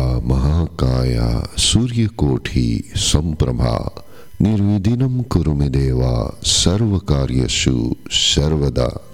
ಮಹಾಕಾಯ ಸೂರ್ಯಕೋಟಿ ಸಂಪ್ರಭಾ ನಿರ್ವಿಘ್ನಂ ಕುರು ಮೇ ದೇವ ಸರ್ವಕಾರ್ಯಷು ಸರ್ವದಾ.